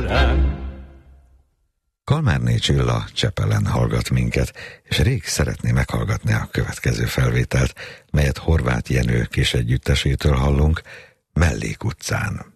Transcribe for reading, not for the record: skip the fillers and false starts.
rám. Kalmárné Csilla Csepelen hallgat minket, és rég szeretné meghallgatni a következő felvételt, melyet Horváth Jenő kis együttesétől hallunk, Mellék utcán.